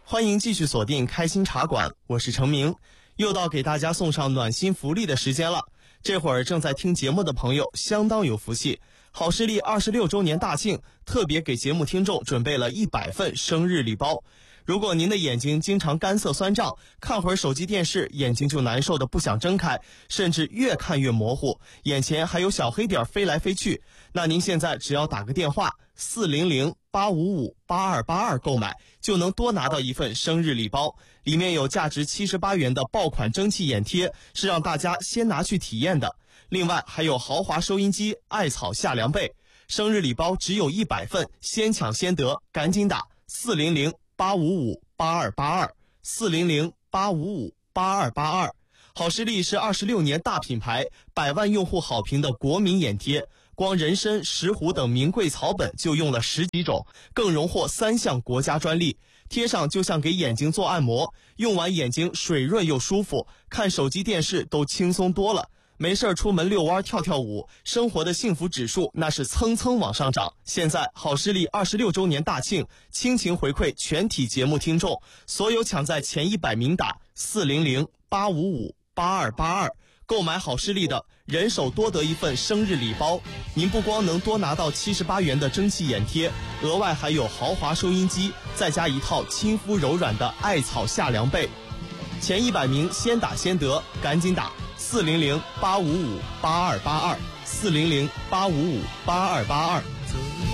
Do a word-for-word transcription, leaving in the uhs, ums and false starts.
欢迎继续锁定开心茶馆，我是程明，又到给大家送上暖心福利的时间了。这会儿正在听节目的朋友相当有福气，好视力二十六周年大庆特别给节目听众准备了一百份生日礼包。如果您的眼睛经常干涩酸胀，看会儿手机电视眼睛就难受的不想睁开，甚至越看越模糊，眼前还有小黑点飞来飞去，那您现在只要打个电话四零零八五五八二八二购买，就能多拿到一份生日礼包，里面有价值七十八元的爆款蒸汽眼贴，是让大家先拿去体验的。另外还有豪华收音机艾草夏凉被，生日礼包只有一百份，先抢先得，赶紧打四零零八五五八二八二 四零零八五五八二八二。好视力是二十六年大品牌，百万用户好评的国民眼贴，光人参、石斛等名贵草本就用了十几种，更荣获三项国家专利。贴上就像给眼睛做按摩，用完眼睛水润又舒服，看手机电视都轻松多了。没事出门遛弯跳跳舞，生活的幸福指数那是蹭蹭往上涨。现在好视力二十六周年大庆，倾情回馈全体节目听众，所有抢在前一百名打四零零八五五八二八二，购买好视力的人手多得一份生日礼包。您不光能多拿到七十八元的蒸汽眼贴，额外还有豪华收音机，再加一套亲肤柔软的艾草夏凉被。前一百名先打先得，赶紧打四零零八五五八二八二 四零零八五五八二八二。